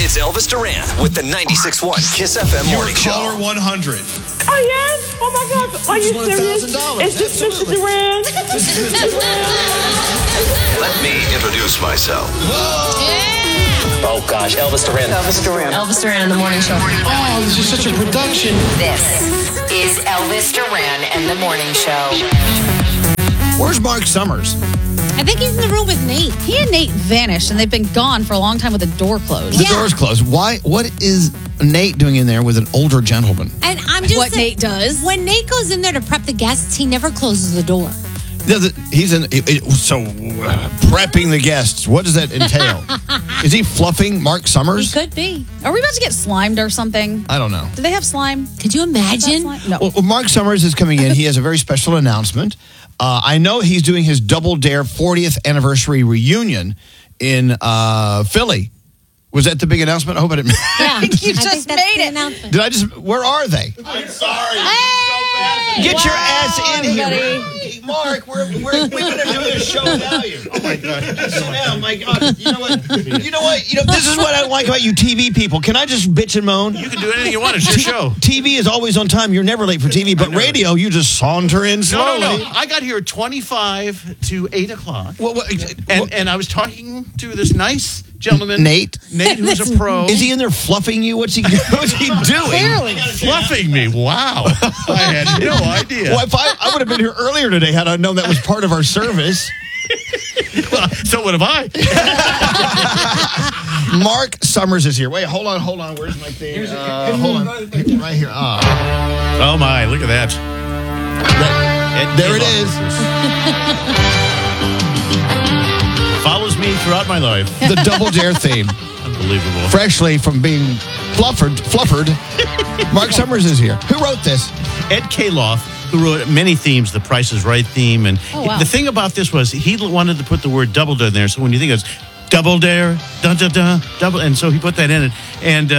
It's Elvis Duran with the 96.1 Kiss FM Morning Show. Caller 100. Oh, yes? Oh, my God. Are you serious? Is this Mr. Duran? Let me introduce myself. Oh, gosh, Elvis Duran. Elvis Duran in the Morning Show. Oh, this is such a production. This is Elvis Duran and the Morning Show. Where's Mark Summers? I think he's in the room with Nate. He and Nate vanished, and they've been gone for a long time with the door closed. The door's closed. Why? What is Nate doing in there with an older gentleman? And I'm just What saying, Nate does. When Nate goes in there to prep the guests, he never closes the door. He's in. Prepping the guests. What does that entail? Is he fluffing Mark He Summers? could be. Are we about to get slimed or something? I don't know. Do they have slime? Could you imagine? No. Well, Mark Summers is coming in. He has a very special announcement. I know he's doing his Double Dare 40th anniversary reunion in Philly. Was that the big announcement? I hope I didn't. Yeah, You just made it. announcement. Did I just? Where are they? I'm sorry. Get your ass in here, buddy. Hey, Mark. We've been doing a show without you. Oh my God! Oh my God! You know what? This is what I like about you TV people. Can I just bitch and moan? You can do anything you want. It's your show. TV is always on time. You're never late for TV, but radio, you just saunter in slowly. No. I got here at 25 to 8 o'clock. Well, And I was talking to this nice gentleman. Nate, who's a pro. is he in there fluffing you? What's he doing? Clearly. Fluffing me? Wow. I had no idea. Well, if I would have been here earlier today had I known that was part of our service. So what have I? Mark Summers is here. Wait, hold on. Where's my thing? Hold on. Right here. Oh, my. Look at that. There it is. Follows me throughout my life. The Double Dare theme. Unbelievable. Freshly from being fluffered, Mark Summers is here. Who wrote this? Ed Kaloff, who wrote many themes, the Price is Right theme. And wow. the thing about this was he wanted to put the word double dare in there. So when you think it's double dare, double. And so he put that in it. And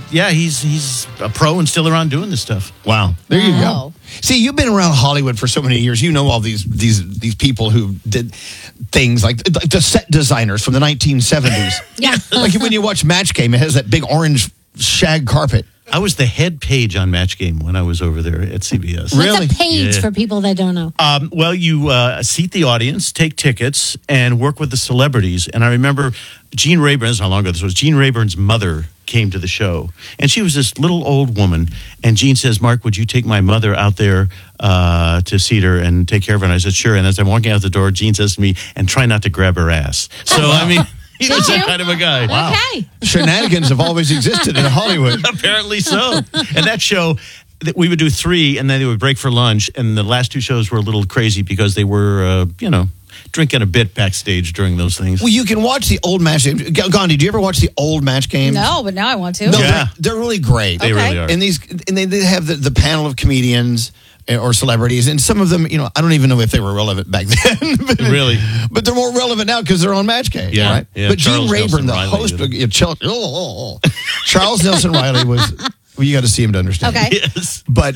he's a pro and still around doing this stuff. Wow. There you go. Wow. See, you've been around Hollywood for so many years. You know all these people who did things like the set designers from the 1970s. Yeah. Like when you watch Match Game, it has that big orange shag carpet. I was the head page on Match Game when I was over there at CBS. Really? What's a page Yeah. for people that don't know? Well, you seat the audience, take tickets, and work with the celebrities. And I remember Gene Rayburn, this is how long ago this was, Gene Rayburn's mother came to the show. And she was this little old woman. And Gene says, Mark, would you take my mother out there to seat her and take care of her? And I said, sure. And as I'm walking out the door, Gene says to me, and try not to grab her ass. So, I mean... He was that kind of a guy. Wow. Okay. Shenanigans have always existed in Hollywood. Apparently so. And that show, we would do 3, and then they would break for lunch. And the last 2 shows were a little crazy because they were, drinking a bit backstage during those things. Well, you can watch the old Match Game. Gandhi, do you ever watch the old Match Games? No, but now I want to. No, Yeah. they're really great. They really are. And they have the panel of comedians or celebrities, and some of them, I don't even know if they were relevant back then. Really? But they're more relevant now because they're on Match Game. Yeah, Right? yeah. But Gene Charles Rayburn, the Nelson Riley, host, Charles Nelson Riley was, well, you got to see him to understand. Okay. Yes. But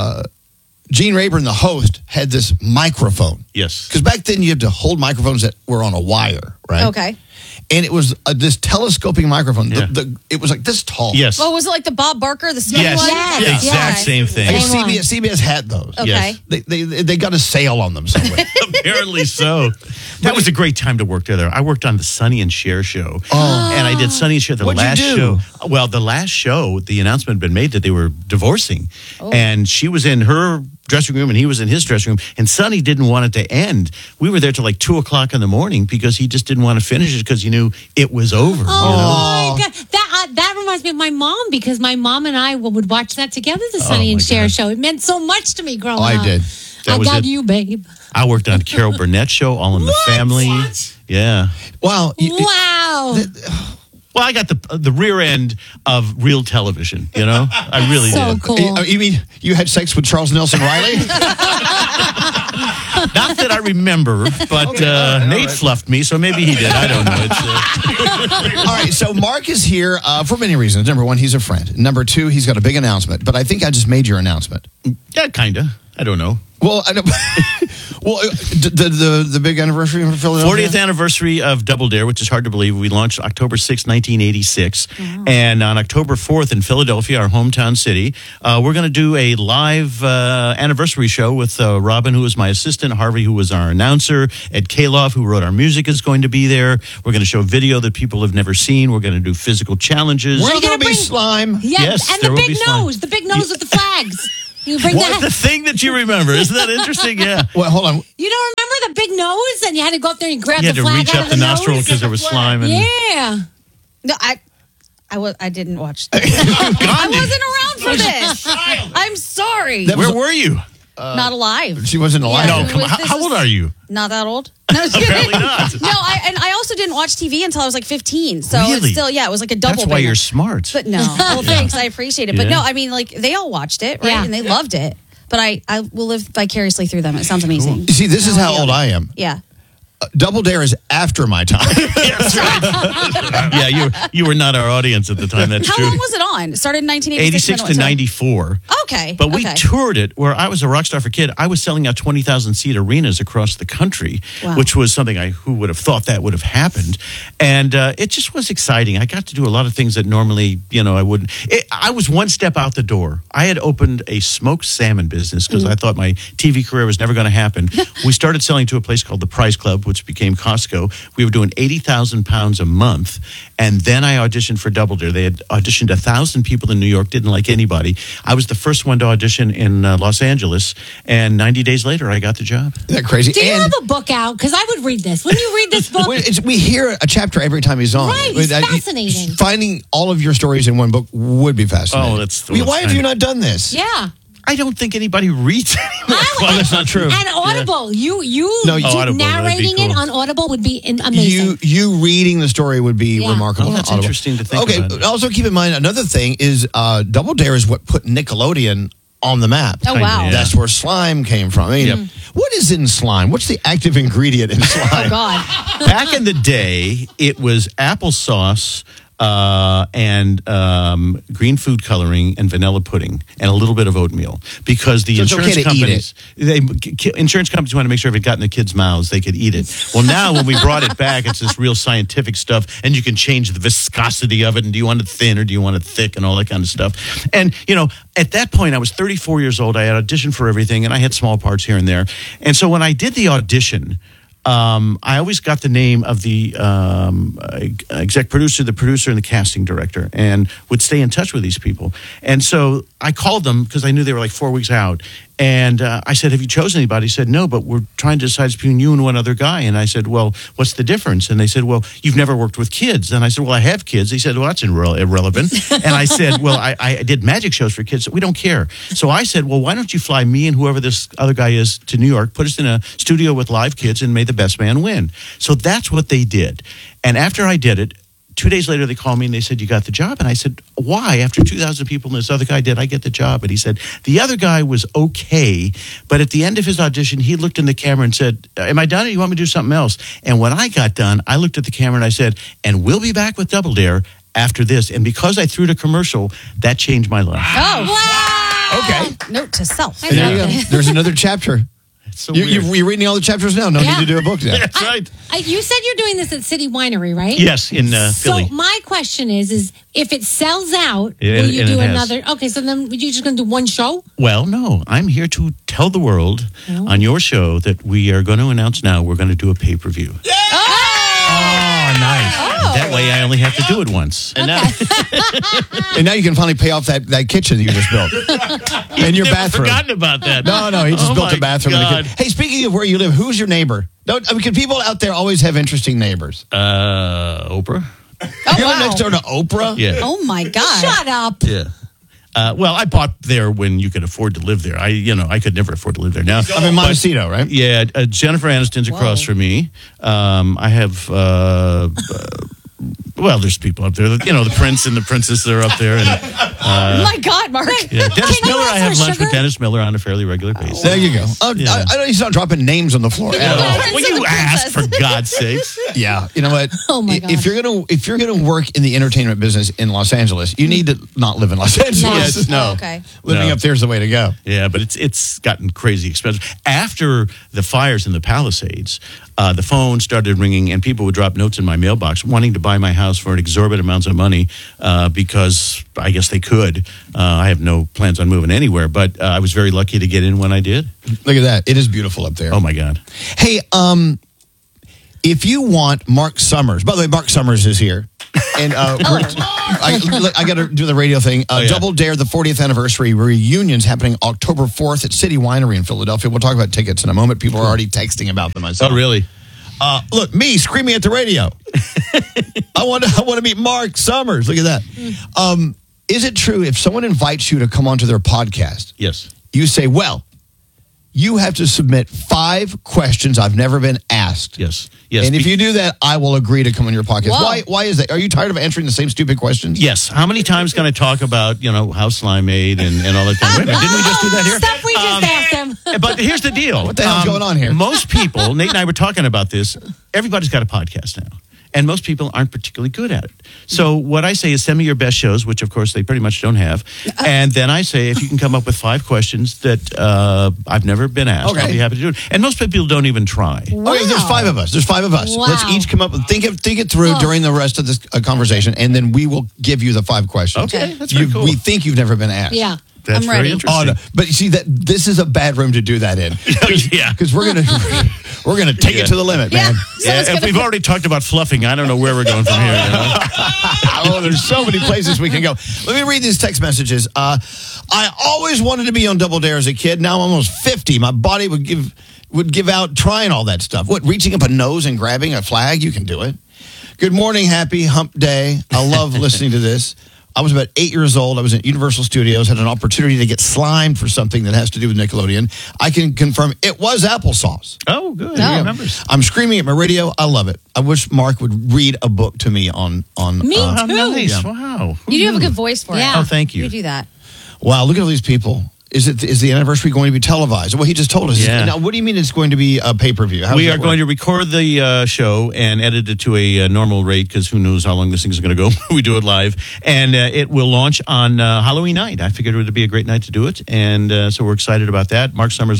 Gene Rayburn, the host, had this microphone. Yes. Because back then you had to hold microphones that were on a wire, right? Okay. And it was this telescoping microphone. Yeah. It was like this tall. Yes. Well, was it like the Bob Barker, the skinny Yes. one? Yes. Exact Yes. same thing. Like Same one. CBS had those. Okay. Yes. They got a sale on them somewhere. Apparently so. That was a great time to work there. I worked on the Sonny and Cher show. And I did Sonny and Cher, the What'd you last do? show. Well, the last show, the announcement had been made that they were divorcing. And she was in her dressing room and he was in his dressing room. And Sonny didn't want it to end. We were there till like 2 o'clock in the morning because he just didn't want to finish it because he knew it was over. Oh, my God. That reminds me of my mom because my mom and I would watch that together, the Sonny my and Cher God. show. It meant so much to me growing up. I did. That I was got it. you, babe. I worked on Carol Burnett show, All in the Family. Yeah. Wow. Wow. Well, I got the rear end of real television, I really So did. cool. You mean you had sex with Charles Nelson Riley? Not that I remember, but Nate fluffed me, so maybe he did. I don't know. All right, so Mark is here for many reasons. Number one, he's a friend. Number two, he's got a big announcement. But I think I just made your announcement. Yeah, kind of. I don't know. Well, Well, the big anniversary in Philadelphia? 40th anniversary of Double Dare, which is hard to believe. We launched October 6, 1986. And on October 4th in Philadelphia, our hometown city, we're going to do a live anniversary show with Robin, who was my assistant, Harvey, who was our announcer, Ed Kaloff, who wrote our music, is going to be there. We're going to show video that people have never seen. We're going to do physical challenges. We're going to be slime. Yeah, Yes, and there the will big be slime. nose. The big nose with the flags. You bring What? that. The thing that you remember. Isn't that interesting? Yeah. Well, hold on. You don't remember the big nose, and you had to go up there and grab You had the to flag reach out up of the nostril nose? because there was slime. And Yeah. No, I didn't watch that. I wasn't around for this. I'm sorry. That- Where were you? Not alive. She wasn't alive. No, it come on. was- this How old was- are you? Not that old. No, just kidding. Apparently not. No, I also didn't watch TV until I was like 15. So Really? it's still, it was like a double. That's why banger. you're smart. But no, well, thanks. I appreciate it. But Yeah. no, I mean, like they all watched it, right? Yeah. And they loved it. But I will live vicariously through them. It sounds amazing. You see, this is how old I am. Yeah. Double Dare is after my time. That's right. Yeah, you were not our audience at the time. That's How true. long was it on? It started in 1986. 86 and to then it went 94. Okay. But we okay. toured it where I was a rock star for kid. I was selling out 20,000 seat arenas across the country, Wow. which was something who would have thought that would have happened. And it just was exciting. I got to do a lot of things that normally, I wouldn't. I was one step out the door. I had opened a smoked salmon business because I thought my TV career was never going to happen. We started selling to a place called the Price Club, which became Costco. We were doing 80,000 pounds a month. And then I auditioned for Double Dare. They had auditioned 1,000 people in New York, didn't like anybody. I was the first one to audition in Los Angeles. And 90 days later, I got the job. Isn't that crazy? Do you have a book out? Because I would read this. Wouldn't you read this book? We hear a chapter every time he's on. Right, it's fascinating. Finding all of your stories in one book would be fascinating. Oh, that's why have you not done this? Yeah. I don't think anybody reads anymore. Well, that's not true. And Audible, you No, Audible, that'd be narrating cool. it on Audible would be amazing. You reading the story would be Yeah. remarkable. Oh, that's Audible. interesting to think Okay, about. also keep in mind another thing is Double Dare is what put Nickelodeon on the map. Oh, wow. Yeah. That's where slime came from. I mean, what is in slime? What's the active ingredient in slime? Oh, God. Back in the day, it was applesauce and green food coloring and vanilla pudding and a little bit of oatmeal because the So it's insurance okay to eat companies insurance companies want to make sure if it got in the kids' mouths they could eat it. Well, now when we brought it back, it's this real scientific stuff, and you can change the viscosity of it. And do you want it thin or do you want it thick and all that kind of stuff? And at that point, I was 34 years old. I had auditioned for everything, and I had small parts here and there. And so when I did the audition, I always got the name of the exec producer, the producer, and the casting director, and would stay in touch with these people. And so I called them because I knew they were like 4 weeks out. And I said, have you chosen anybody? He said, no, but we're trying to decide between you and one other guy. And I said, well, what's the difference? And they said, well, you've never worked with kids. And I said, well, I have kids. He said, well, that's irrelevant. And I said, well, I did magic shows for kids, so we don't care. So I said, well, why don't you fly me and whoever this other guy is to New York, put us in a studio with live kids, and may the best man win. So that's what they did. And after I did it, 2 days later, they called me and they said, you got the job? And I said, why? After 2,000 people and this other guy did, I get the job. And he said, the other guy was okay, but at the end of his audition, he looked in the camera and said, am I done or you want me to do something else? And when I got done, I looked at the camera and I said, and we'll be back with Double Dare after this. And because I threw the commercial, that changed my life. Oh, wow. Okay. Note to self. And there you go. There's another chapter. It's so You're weird. reading all the chapters now. No Yeah. need to do a book now. That's right. You said you're doing this at City Winery, right? Yes, in So Philly. my question is if it sells out, Yeah, will you and do it has. another? Okay, so then you just going to do one show? Well, no, I'm here to tell the world on your show that we are going to announce now we're going to do a pay-per-view. Oh, nice. That way I only have to do it once. And now, And now you can finally pay off that kitchen that you just built. And your never bathroom. forgotten about that. No, he just Oh built my a bathroom. in the God. kitchen. Hey, speaking of where you live, who's your neighbor? Can people out there always have interesting neighbors? Oprah? You live next door to Oprah? Yeah. Oh, my God. Shut up. Yeah. Well, I bought there when you could afford to live there. I could never afford to live there now. I'm in Montecito, right? Yeah, Jennifer Aniston's across from me. I have, well, there's people up there. The prince and the princess are up there. And my God, Mark. Yeah, Dennis Can you Miller. I ask have for lunch sugar? with Dennis Miller on a fairly regular basis. There you go. Yeah. I know he's not dropping names on the floor at all. Prince Well, and you the asked, for Princess. God's sakes. Yeah, you know what? Oh, my If you're gonna work in the entertainment business in Los Angeles, you need to not live in Los Angeles. Yes, no. Oh, okay. Living No. up there is the way to go. Yeah, but it's gotten crazy expensive. After the fires in the Palisades, the phone started ringing, and people would drop notes in my mailbox wanting to buy my house for an exorbitant amounts of money because I guess they could. I have no plans on moving anywhere, but I was very lucky to get in when I did. Look at that. It is beautiful up there. Oh, my God. Hey, if you want Mark Summers, by the way, Mark Summers is here. And I got to do the radio thing. yeah. Double Dare, the 40th anniversary reunion's happening October 4th at City Winery in Philadelphia. We'll talk about tickets in a moment. People are already texting about them. Oh, really? Look, me screaming at the radio. I want to meet Mark Summers. Look at that. Is it true if someone invites you to come onto their podcast, Yes. you say, well, you have to submit 5 questions I've never been asked. Yes. Yes. And if you do that, I will agree to come on your podcast. Whoa. Why is that? Are you tired of answering the same stupid questions? Yes. How many times can I talk about, how slime made and all that kind of Wait a minute, didn't we just do that here? Stuff we just asked them. But here's the deal. What the hell's going on here? Most people, Nate and I were talking about this, everybody's got a podcast now. And most people aren't particularly good at it. So what I say is send me your best shows, which of course they pretty much don't have. And then I say if you can come up with 5 questions that I've never been asked, Okay. I'll be happy to do it. And most people don't even try. Okay, there's 5 of us. There's 5 of us. Wow. Let's each come up and think it through during the rest of this conversation, and then we will give you the 5 questions. Okay, that's very cool. We think you've never been asked. Yeah. That's I'm very ready. Oh, interesting. no. But you see that this is a bad room to do that in. Yeah. Because we're gonna take Yeah. it to the limit, man. Yeah, if we've already talked about fluffing, I don't know where we're going from here. Oh, there's so many places we can go. Let me read these text messages. I always wanted to be on Double Dare as a kid. Now I'm almost 50. My body would give out trying all that stuff. What, reaching up a nose and grabbing a flag? You can do it. Good morning, happy hump day. I love listening to this. I was about 8 years old. I was at Universal Studios, had an opportunity to get slimed for something that has to do with Nickelodeon. I can confirm it was applesauce. Oh, good. No. He remembers. I'm screaming at my radio. I love it. I wish Mark would read a book to me on Me Oh, too. nice. Yeah. Wow. You do have a good voice for Yeah. it. Oh, thank you. You do that. Wow, look at all these people. Is the anniversary going to be televised? Well, he just told us. Yeah. Now, what do you mean it's going to be a pay-per-view? We are going to record the show and edit it to a normal rate because who knows how long this thing is going to go. We do it live. And it will launch on Halloween night. I figured it would be a great night to do it. And so we're excited about that.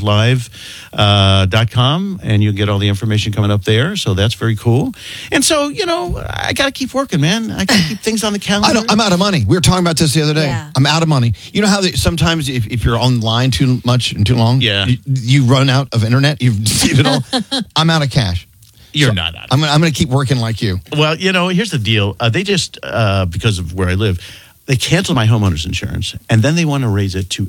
MarkSummersLive.com. And you'll get all the information coming up there. So that's very cool. And so, I got to keep working, man. I got to keep things on the calendar. I'm out of money. We were talking about this the other day. Yeah. I'm out of money. You know how sometimes if you're online too much and too long, Yeah. you run out of internet. You've seen it all. I'm out of cash. You're not out. I'm going to keep working like you. Well, here's the deal. They just, because of where I live, they canceled my homeowner's insurance, and then they want to raise it to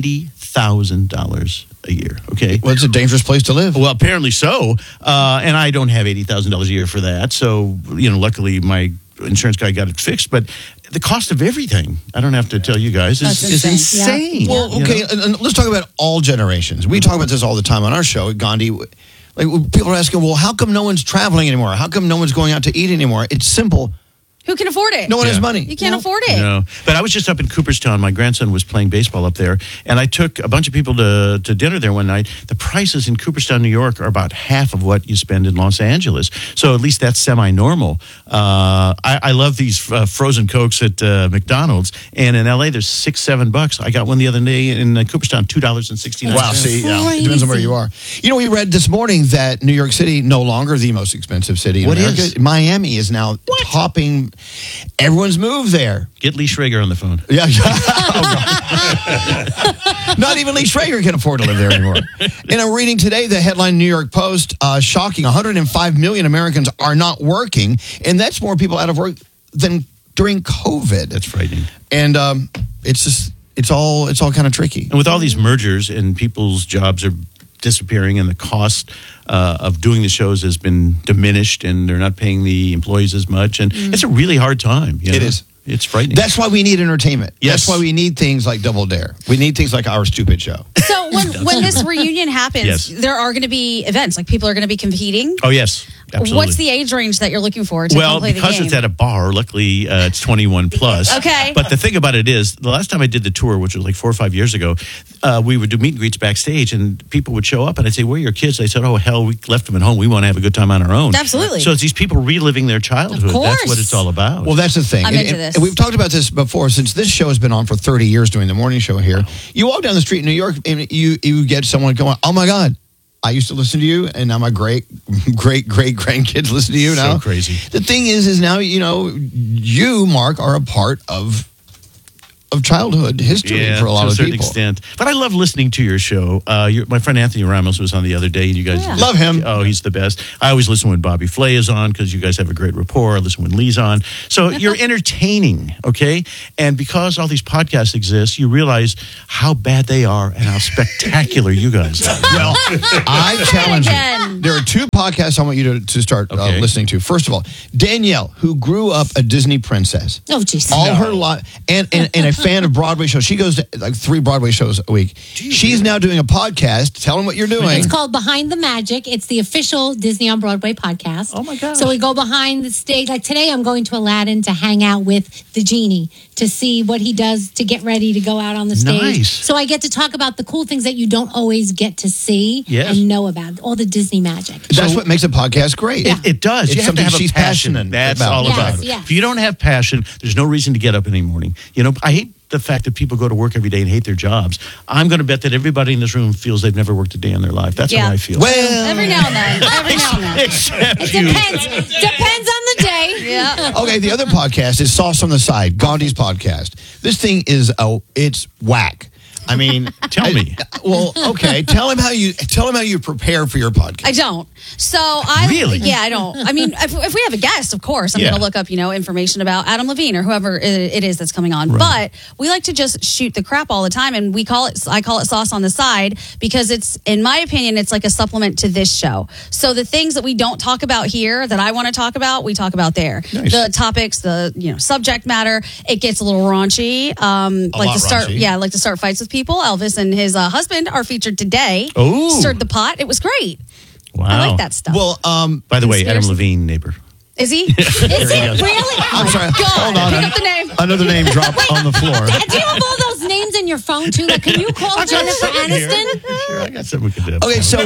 $80,000 a year. Okay. Well, it's a dangerous place to live. Well, apparently so. And I don't have $80,000 a year for that. So, luckily my insurance guy got it fixed. But the cost of everything, I don't have to tell you guys, is That's insane. insane. Well, okay, and let's talk about all generations. We talk about this all the time on our show at Gandhi. Like, people are asking, well, how come no one's traveling anymore? How come no one's going out to eat anymore? It's simple. Who can afford it? No one has Yeah. money. You can't afford it. No, but I was just up in Cooperstown. My grandson was playing baseball up there, and I took a bunch of people to dinner there one night. The prices in Cooperstown, New York, are about half of what you spend in Los Angeles. So at least that's semi-normal. I love these frozen Cokes at McDonald's, and in LA, there's $6-7. I got one the other day in Cooperstown, $2.69. Wow, see, it depends on where you are. We read this morning that New York City, no longer the most expensive city in What America. is? Miami is now topping. Everyone's moved there. Get Lee Schrager on the phone. Yeah. Not even Lee Schrager can afford to live there anymore. And I'm reading today the headline New York Post, shocking, 105 million Americans are not working, and that's more people out of work than during COVID. That's frightening. And it's all kind of tricky. And with all these mergers and people's jobs are disappearing and the cost of doing the shows has been diminished and they're not paying the employees as much. And it's a really hard time. It is. It's frightening. That's why we need entertainment. Yes. That's why we need things like Double Dare. We need things like Our Stupid Show. So when this reunion happens, Yes. there are going to be events. Like people are going to be competing. Oh, yes. Absolutely. What's the age range that you're looking for to Well, come play the because game? it's at a bar, luckily it's 21 plus. Okay. But the thing about it is, the last time I did the tour, which was like 4 or 5 years ago, we would do meet and greets backstage, and people would show up, and I'd say, "Where are your kids?" They said, "Oh, hell, we left them at home. We want to have a good time on our own." Absolutely. So it's these people reliving their childhood. Of course. That's what it's all about. Well, that's the thing. I'm into this. And we've talked about this before. Since this show has been on for 30 years doing the morning show here, you walk down the street in New York and you get someone going, "Oh my God, I used to listen to you, and now my great grandkids listen to you now." So crazy. The thing is now, you, Mark, are a part of childhood history for a lot to of a certain people. extent. But I love listening to your show. My friend Anthony Ramos was on the other day, and you guys Love him. Oh, he's the best. I always listen when Bobby Flay is on because you guys have a great rapport. I listen when Lee's on. So you're entertaining, okay? And because all these podcasts exist, you realize how bad they are and how spectacular you guys are. Well, I challenge again. you. There are 2 podcasts I want you to start Okay. listening to. First of all, Danielle, who grew up a Disney princess. Oh, jeez. All her life, and a fan of Broadway shows. She goes to like 3 Broadway shows a week. She's now doing a podcast. Tell them what you're doing. It's called Behind the Magic. It's the official Disney on Broadway podcast. Oh, my gosh. So we go behind the stage. Like today, I'm going to Aladdin to hang out with the genie to see what he does to get ready to go out on the stage. Nice. So I get to talk about the cool things that you don't always get to see Yes. and know about. All the Disney magic. That's what makes a podcast great. It does. It's You have to something have a she's passion. passionate That's about. all Yes, about it. yes. If you don't have passion, there's no reason to get up in the morning. I hate the fact that people go to work every day and hate their jobs. I'm going to bet that everybody in this room feels they've never worked a day in their life. That's Yeah. how I feel. Well, Every now and then. Except It you. depends on the day. Yeah. okay, the other podcast is Sauce on the Side, Gandhi's podcast. This thing is it's whack. I mean, Tell me. Well, okay, tell him how you prepare for your podcast. I don't. So I Really? Yeah, I don't. I mean, if we have a guest, of course, I'm Yeah. going to look up, information about Adam Levine or whoever it is that's coming on. But we like to just shoot the crap all the time, and I call it Sauce on the Side because it's, in my opinion, it's like a supplement to this show. So the things that we don't talk about here that I want to talk about, we talk about there. Nice. The topics, the subject matter, it gets a little raunchy. lot raunchy. I like to start fights with people. Elvis and his husband are featured today. Ooh. Stirred the pot. It was great. Wow. I like that stuff. Well, By the way, Adam Conspiracy. Levine, neighbor. Is he? Is it really? I'm sorry. God, Hold on. pick up the name. Another name drop on the floor. Do you have all those names in your phone too? Like, can you call Jennifer Aniston? Sure, I got something we could do. Okay, so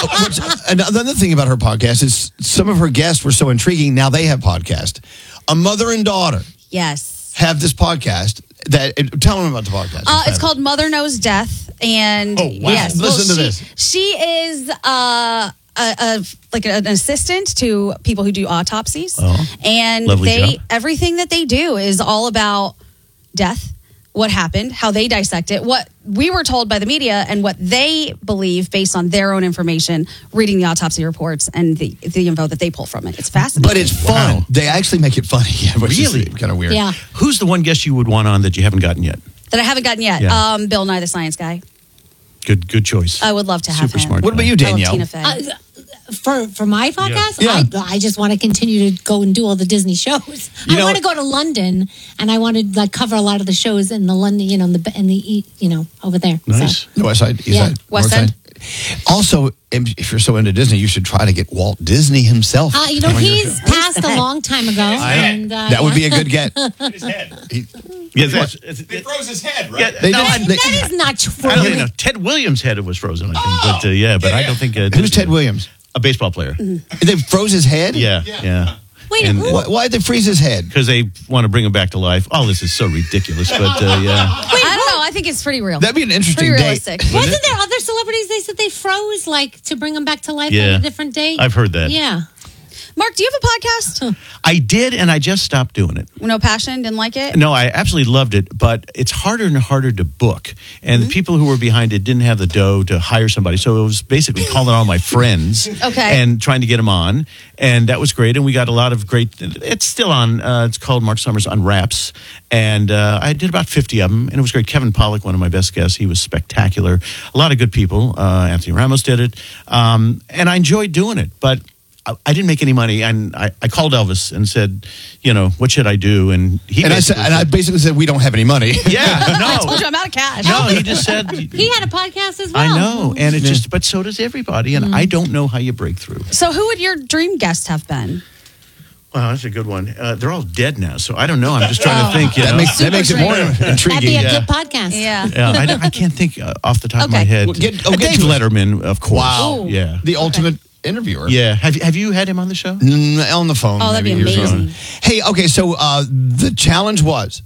another thing about her podcast is some of her guests were so intriguing. Now they have podcast. A mother and daughter Yes. have this podcast. Tell them about the podcast. It's called Mother Knows Death, and Oh, wow. yes, Listen to this. She is like an assistant to people who do autopsies, and lovely job. everything that they do is all about death, what happened, how they dissect it, what we were told by the media, and what they believe based on their own information, reading the autopsy reports and the info that they pull from it. It's fascinating. But it's fun. Wow. They actually make it funny. Which Really? is kind of weird. Yeah. Who's the one guest you would want on that you haven't gotten yet? that I haven't gotten yet. Yeah. Bill Nye the Science Guy. Good choice. I would love to have Super him. smart. What about you, I love Danielle? Tina Fey. For my podcast, Yeah. I just want to continue to go and do all the Disney shows. You I know- want to go to London, and I want to cover a lot of the shows in the London, over there. Nice. So, The West Side? East Yeah. Side? West North End. Side? Also, if you're so into Disney, you should try to get Walt Disney himself. on your he's show. passed a long time ago, and That would be a good get. His head. Yeah, They froze his head, right? yeah, They no, did- they- that is not true. I don't know. Ted Williams' head was frozen, I think. But I don't think. Who's Ted Williams? A baseball player. They froze his head? Yeah. Wait, And- who? Why'd they freeze his head? Because they want to bring him back to life. All this is so ridiculous, but yeah. I don't know. I think it's pretty real. That'd be an interesting Pretty date. realistic. Wasn't there other celebrities they said they froze to bring them back to life Yeah. on a different date? I've heard that. Yeah. Mark, do you have a podcast? I did, and I just stopped doing it. No passion? Didn't like it? No, I absolutely loved it, but it's harder and harder to book. And the people who were behind it didn't have the dough to hire somebody. So it was basically calling all my friends Okay. and trying to get them on. And that was great. And we got a lot of great, it's still on, it's called Mark Summers Unwraps. And I did about 50 of them. And it was great. Kevin Pollak, one of my best guests, he was spectacular. A lot of good people. Anthony Ramos did it. And I enjoyed doing it. But I didn't make any money, and I called Elvis and said, what should I do? And I basically said, we don't have any money. Yeah, I told no. you I'm out of cash. No, he just said. He had a podcast as well. I know, and but so does everybody, and I don't know how you break through. So who would your dream guest have been? Wow, that's a good one. They're all dead now, so I don't know. I'm just trying to think. That makes it more That'd intriguing. be a good podcast. Yeah. Yeah, I can't think off the top of my Okay. head. Well, get Dave to us. Letterman, of course. Wow. Yeah. The ultimate interviewer. Yeah. Have you had him on the show? On the phone. Oh, that'd be maybe years ago. amazing. Hey, okay, so the challenge was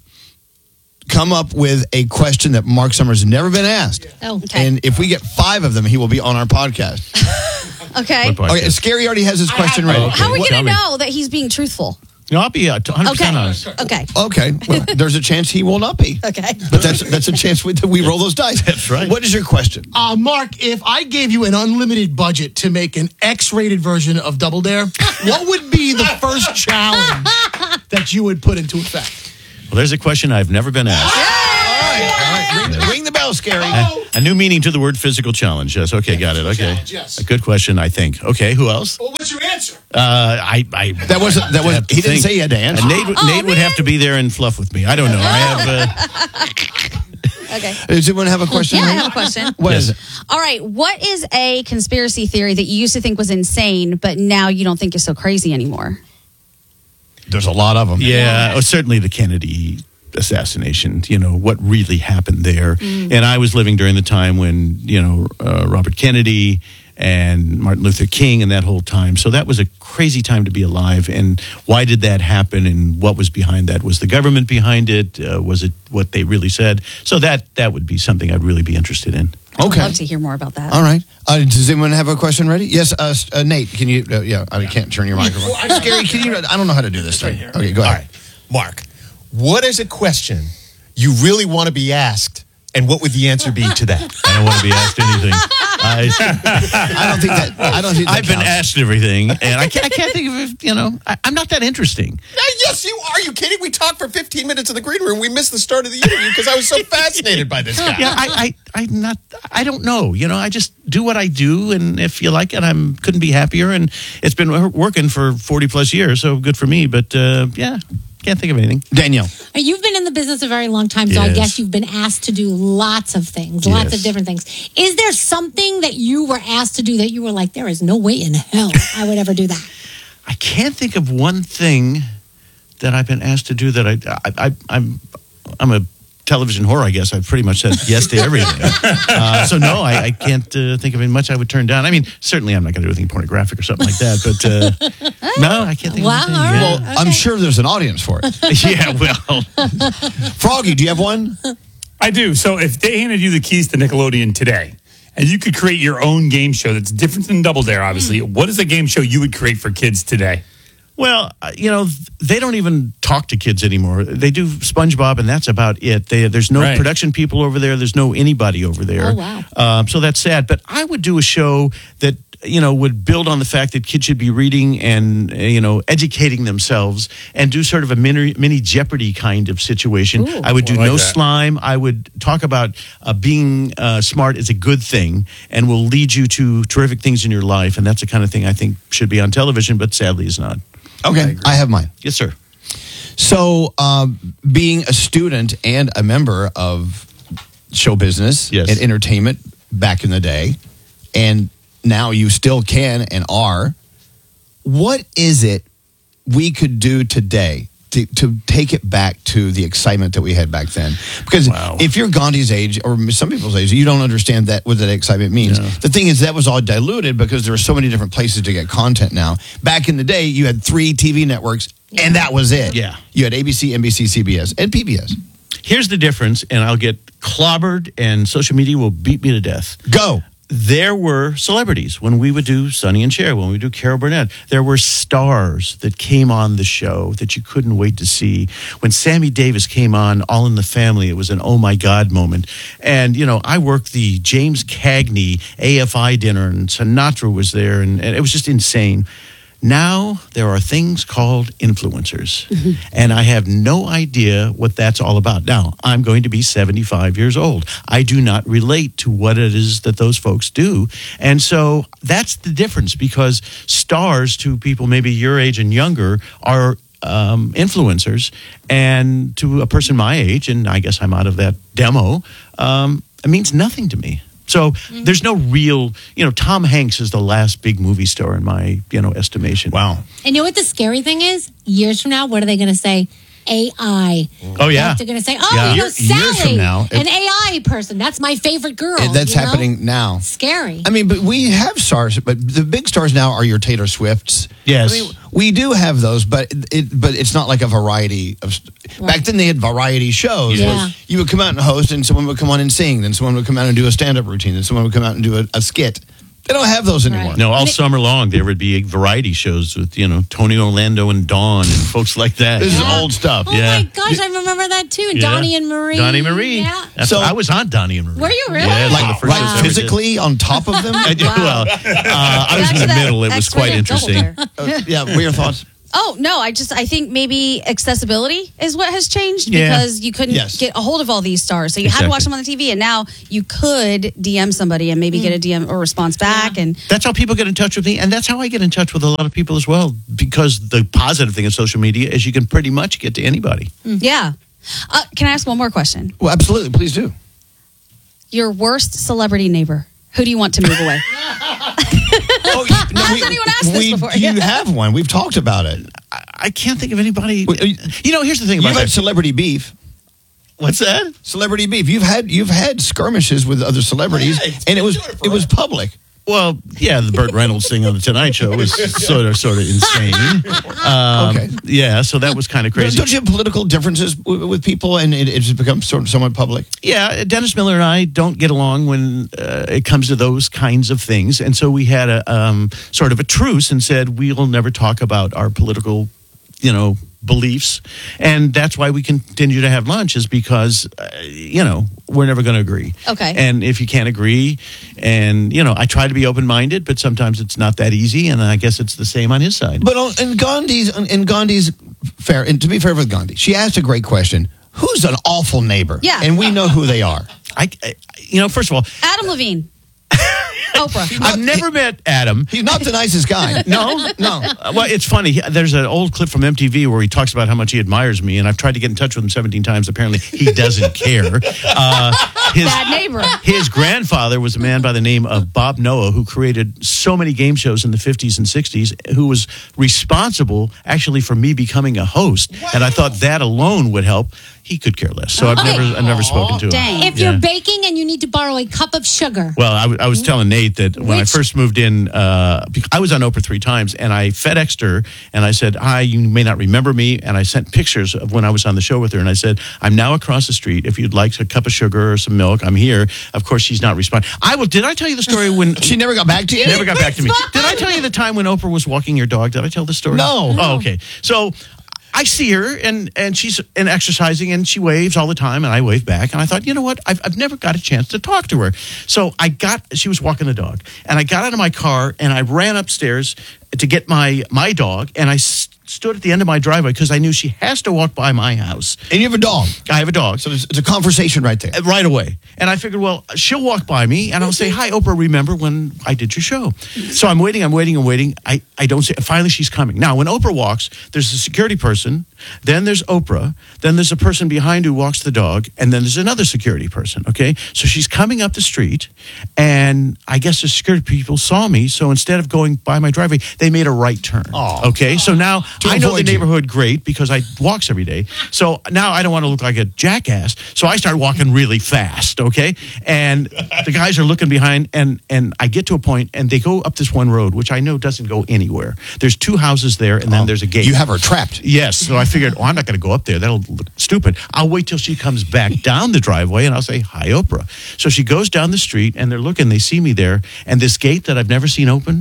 come up with a question that Mark Summers has never been asked. Oh, Okay. And if we get 5 of them, he will be on our podcast. Okay. What podcast? Okay, Scary already has his question ready. Okay. How are we Tell going to me. know that he's being truthful? No, I'll be 100% Okay. honest. Okay. Okay, well, there's a chance he will not be. Okay. But that's a chance we roll those dice. That's right. What is your question? Mark, if I gave you an unlimited budget to make an X-rated version of Double Dare, what would be the first challenge that you would put into effect? Well, there's a question I've never been asked. All right. Ring the bell, Scary. A new meaning to the word physical challenge. Yes, okay, got it. Okay. Challenge, yes. A good question, I think. Okay, who else? Well, what's your answer? I That was have to he didn't think. say he had to answer. And Nate would have to be there and fluff with me. I don't know. I have Okay. Does anyone have a question? Yeah, I have a question. What is it? All right. What is a conspiracy theory that you used to think was insane, but now you don't think is so crazy anymore? There's a lot of them. certainly the Kennedy assassination, what really happened there. And I was living during the time when, Robert Kennedy and Martin Luther King and that whole time. So that was a crazy time to be alive. And why did that happen? And what was behind that? Was the government behind it? Was it what they really said? So that would be something I'd really be interested in. Okay. I'd love to hear more about that. All right. Does anyone have a question ready? Yes, Nate, can you? I can't turn your microphone. Scary, can you? I don't know how to do this thing. Okay, go All ahead. right, Mark, what is a question you really want to be asked, and what would the answer be to that? I don't want to be asked anything. I don't think that I've been counts. asked everything, and I can't think of it. I'm not that interesting. Yes, you are. You kidding? We talked for 15 minutes in the green room. We missed the start of the interview because I was so fascinated by this guy. Yeah, I don't know. I just do what I do, and if you like it, couldn't be happier. And it's been working for 40 plus years, so good for me. But can't think of anything. Danielle. You've been in the business a very long time, so I Yes. guess you've been asked to do lots of things, lots Yes. of different things. Is there something that you were asked to do that you were like, there is no way in hell I would ever do that? I can't think of one thing that I've been asked to do that I'm a television whore, I guess. I've pretty much said yes to everything. So no, I can't think of much I would turn down. I mean, certainly I'm not going to do anything pornographic or something like that, but no, I can't think Wow, of anything. all right. Yeah. Well, I'm sure there's an audience for it. Yeah, well, Froggy, do you have one? I do. So if they handed you the keys to Nickelodeon today, and you could create your own game show that's different than Double Dare, obviously, what is a game show you would create for kids today? well, they don't even talk to kids anymore. They do SpongeBob, and that's about it. There's no Right. production people over there. There's no anybody over there. Oh, wow. So that's sad. But I would do a show that would build on the fact that kids should be reading and educating themselves, and do sort of a mini Jeopardy kind of situation. Ooh. I would do I like no that. slime. I would talk about being smart is a good thing and will lead you to terrific things in your life, and that's the kind of thing I think should be on television, but sadly is not. Okay, I have mine. Yes, sir. So, being a student and a member of show business Yes. and entertainment back in the day, and now you still can and are, what is it we could do today to take it back to the excitement that we had back then? Because Wow. if you're Gandhi's age, or some people's age, you don't understand what that excitement means. Yeah. The thing is, that was all diluted because there are so many different places to get content now. Back in the day, you had 3 TV networks, and that was it. Yeah. You had ABC, NBC, CBS, and PBS. Here's the difference, and I'll get clobbered, and social media will beat me to death. Go. There were celebrities when we would do Sonny and Cher, when we would do Carol Burnett. There were stars that came on the show that you couldn't wait to see. When Sammy Davis came on All in the Family, it was an oh my God moment. And, I worked the James Cagney AFI dinner, and Sinatra was there, and it was just insane. Now there are things called influencers, and I have no idea what that's all about. Now, I'm going to be 75 years old. I do not relate to what it is that those folks do. And so that's the difference, because stars to people maybe your age and younger are influencers, and to a person my age, and I guess I'm out of that demo, it means nothing to me. So there's no real, Tom Hanks is the last big movie star in my, estimation. Wow. And you know what the scary thing is? Years from now, what are they going to say? AI. Oh, yeah. They're going to say, Years Sally, from now, an AI person. That's my favorite girl. That's happening now. Scary. I mean, but we have stars, but the big stars now are your Taylor Swifts. Yes. I mean, we do have those, but it's not like a variety of. Back then, they had variety shows. Yeah. You would come out and host, and someone would come on and sing. Then someone would come out and do a stand-up routine. Then someone would come out and do a skit. They don't have those anymore. No, all summer long there would be variety shows with Tony Orlando and Dawn and folks like that. This is old stuff. Oh my gosh, I remember that too. Yeah. Donnie and Marie. Donnie Marie. Yeah. So I was on Donnie and Marie. Were you really? Yeah, one of the first shows I ever did. Physically on top of them? I did. Well, I was in the middle. It was quite interesting. Yeah, what are your thoughts? Oh, no, I think maybe accessibility is what has changed, Yeah. because you couldn't get a hold of all these stars. So you had to watch them on the TV, and now you could DM somebody and maybe get a DM or response back. And that's how people get in touch with me, and that's how I get in touch with a lot of people as well, because the positive thing of social media is you can pretty much get to anybody. Yeah. Can I ask one more question? Well, absolutely. Please do. Your worst celebrity neighbor. Who do you want to move away? Has anyone asked this before? You have one. We've talked about it. I can't think of anybody. Here's the thing about You've had celebrity beef. What's that? Celebrity beef. You've had skirmishes with other celebrities, and it was public. Well, yeah, the Burt Reynolds thing on the Tonight Show was sort of insane. Okay. Yeah, so that was kind of crazy. Don't you have political differences with people, and it's become somewhat public? Yeah, Dennis Miller and I don't get along when it comes to those kinds of things, and so we had a sort of a truce and said we'll never talk about our political, beliefs, and that's why we continue to have lunch, is because we're never going to agree. Okay. And if you can't agree, and I try to be open-minded, but sometimes it's not that easy, and I guess it's the same on his side. But in Gandhi's fair, and to be fair with Gandhi, she asked a great question: who's an awful neighbor? Yeah. And we know who they are. I first of all, Adam Levine. Oprah. I've never met Adam. He's not the nicest guy. No? No. Well, it's funny. There's an old clip from MTV where he talks about how much he admires me, and I've tried to get in touch with him 17 times. Apparently, he doesn't care. Bad neighbor. His grandfather was a man by the name of Bob Noah, who created so many game shows in the 50s and 60s, who was responsible, actually, for me becoming a host. And I thought that alone would help. He could care less. So I've never spoken to him. Dang. If you're baking and you need to borrow a cup of sugar. Well, I was telling Nate that when I first moved in, I was on Oprah 3 times, and I FedExed her, and I said, hi, you may not remember me, and I sent pictures of when I was on the show with her, and I said, I'm now across the street. If you'd like a cup of sugar or some milk, I'm here. Of course, she's not responding. Did I tell you the story when... She never got back to you? Never got back to me. Did I tell you the time when Oprah was walking your dog? Did I tell the story? No. Oh, okay. So... I see her, and she's exercising, and she waves all the time, and I wave back. And I thought, you know what? I've never got a chance to talk to her. So she was walking the dog, and I got out of my car, and I ran upstairs to get my dog, and I stood at the end of my driveway because I knew she has to walk by my house. And you have a dog. I have a dog. So it's a conversation right there. Right away. And I figured, well, she'll walk by me and I'll say, hi, Oprah, remember when I did your show? So I'm waiting. I don't say, finally she's coming. Now, when Oprah walks, there's a security person, then there's Oprah, then there's a person behind who walks the dog, and then there's another security person, okay? So she's coming up the street, and I guess the security people saw me, so instead of going by my driveway, they made a right turn. Okay? So now I know the neighborhood great because I walks every day. So now I don't want to look like a jackass. So I start walking really fast, okay? And the guys are looking behind, and I get to a point, and they go up this one road, which I know doesn't go anywhere. There's 2 houses there, and then there's a gate. You have her trapped. Yes. So I figured, I'm not going to go up there. That'll look stupid. I'll wait till she comes back down the driveway, and I'll say, hi, Oprah. So she goes down the street, and they're looking. They see me there, and this gate that I've never seen open,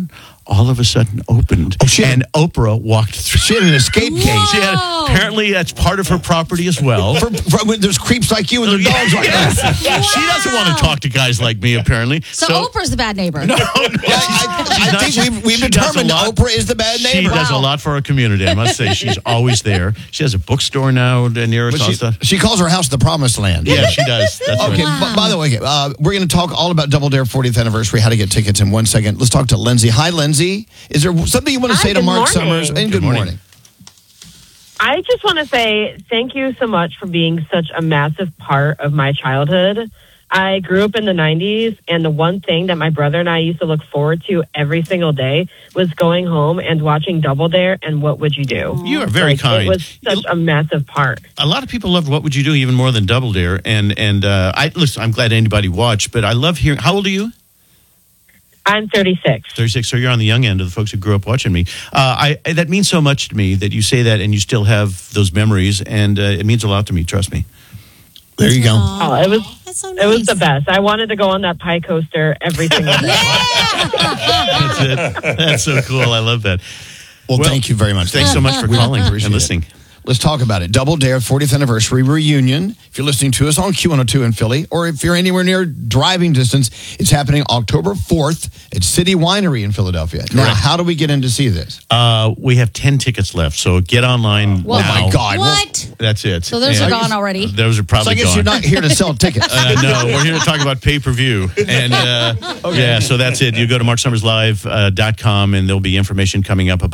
all of a sudden opened, and Oprah walked through. She had an escape cage. She had, apparently, that's part of her property as well. For when there's creeps like you and their dogs like that. She doesn't want to talk to guys like me, apparently. So Oprah's the bad neighbor. I think we've determined Oprah is the bad neighbor. She does a lot for our community, I must say. She's always there. She has a bookstore now near us. She calls her house the Promised Land. Yeah, she does. That's okay, right. by the way, we're going to talk all about Double Dare 40th anniversary, how to get tickets in 1 second. Let's talk to Lindsay. Hi, Lindsay. Is there something you want to say to Mark Summers? And good morning. I just want to say thank you so much for being such a massive part of my childhood. I grew up in the 90s, and the one thing that my brother and I used to look forward to every single day was going home and watching Double Dare and What Would You Do? You are very kind. It was such a massive part. A lot of people loved What Would You Do even more than Double Dare. And listen, I'm glad anybody watched, but I love hearing. How old are you? I'm 36. 36, so you're on the young end of the folks who grew up watching me. That means so much to me that you say that and you still have those memories, and it means a lot to me, trust me. There you go. Oh, it was That's so nice. It was the best. I wanted to go on that pie coaster every single day. That's it. That's so cool. I love that. Well, thank you very much. Thanks so much for calling and listening. Let's talk about it. Double Dare 40th Anniversary Reunion. If you're listening to us on Q102 in Philly, or if you're anywhere near driving distance, it's happening October 4th at City Winery in Philadelphia. Now, how do we get in to see this? We have 10 tickets left, so get online now. Oh, my God. What? That's it. So those are gone already. Those are probably So I guess gone. you're not here to sell tickets. No, we're here to talk about pay-per-view. And yeah, so that's it. You go to marksummerslive.com, and there'll be information coming up about